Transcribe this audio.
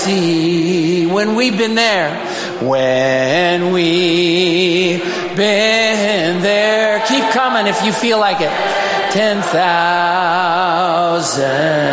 see when we've been there. When we've been there. Keep coming if you feel like it. 10,000